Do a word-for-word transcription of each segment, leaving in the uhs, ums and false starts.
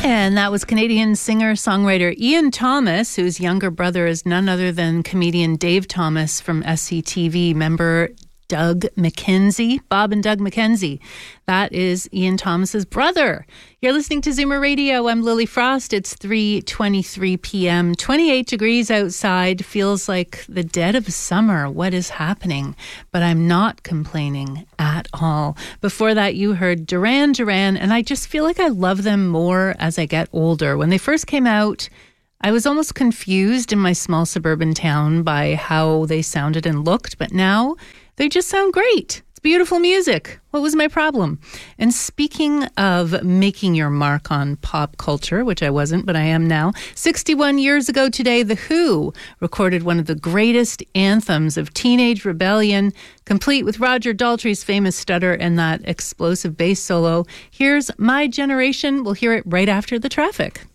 And that was Canadian singer-songwriter Ian Thomas, whose younger brother is none other than comedian Dave Thomas from S C T V. Member Doug McKenzie, Bob and Doug McKenzie. That is Ian Thomas's brother. You're listening to Zoomer Radio. I'm Lily Frost. It's three twenty-three p.m. twenty-eight degrees outside. Feels like the dead of summer. What is happening? But I'm not complaining at all. Before that, you heard Duran Duran, and I just feel like I love them more as I get older. When they first came out, I was almost confused in my small suburban town by how they sounded and looked, but now they just sound great. It's beautiful music. What was my problem? And speaking of making your mark on pop culture, which I wasn't, but I am now, sixty-one years ago today, The Who recorded one of the greatest anthems of teenage rebellion, complete with Roger Daltrey's famous stutter and that explosive bass solo. Here's My Generation. We'll hear it right after the traffic.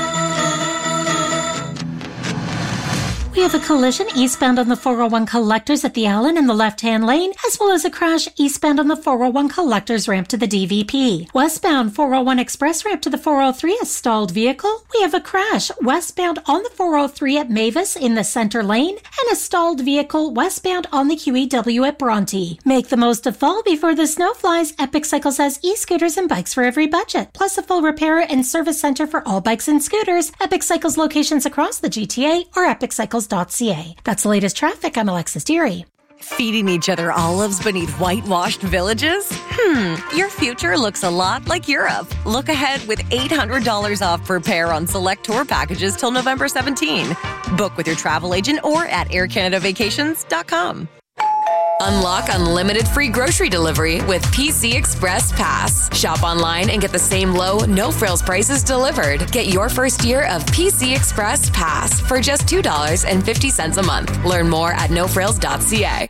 We have a collision eastbound on the four oh one Collectors at the Allen in the left-hand lane, as well as a crash eastbound on the four oh one Collectors ramp to the D V P. Westbound four oh one Express ramp to the four oh three, a stalled vehicle. We have a crash westbound on the four oh three at Mavis in the center lane, and a stalled vehicle westbound on the Q E W at Bronte. Make the most of fall before the snow flies. Epic Cycles has e-scooters and bikes for every budget, plus a full repair and service center for all bikes and scooters. Epic Cycles locations across the G T A or epic cycles dot c a. That's the latest traffic. I'm Alexis Deary. Feeding each other olives beneath whitewashed villages? Hmm, your future looks a lot like Europe. Look ahead with eight hundred dollars off per pair on select tour packages till November seventeenth. Book with your travel agent or at air canada vacations dot com. Unlock unlimited free grocery delivery with P C Express Pass. Shop online and get the same low, no-frills prices delivered. Get your first year of P C Express Pass for just two dollars and fifty cents a month. Learn more at no frills dot c a.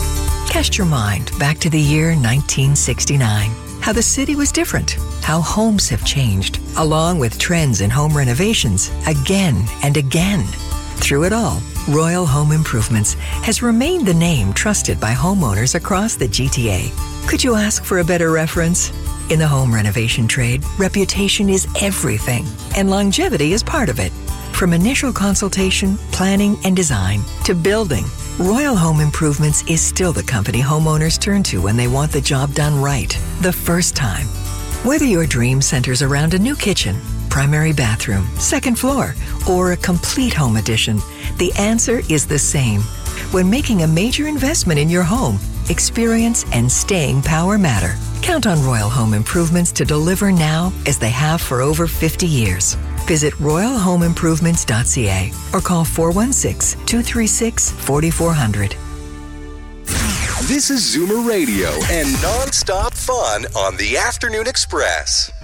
Cast your mind back to the year nineteen sixty-nine. How the city was different. How homes have changed, along with trends in home renovations, again and again. Through it all, Royal Home Improvements has remained the name trusted by homeowners across the G T A. Could you ask for a better reference? In the home renovation trade, reputation is everything, and longevity is part of it. From initial consultation, planning, and design to building, Royal Home Improvements is still the company homeowners turn to when they want the job done right, the first time. Whether your dream centers around a new kitchen, primary bathroom, second floor, or a complete home addition, the answer is the same. When making a major investment in your home, experience and staying power matter. Count on Royal Home Improvements to deliver now as they have for over fifty years. Visit royal home improvements dot c a or call four one six, two three six, four four zero zero. This is Zoomer Radio and non-stop fun on the Afternoon Express.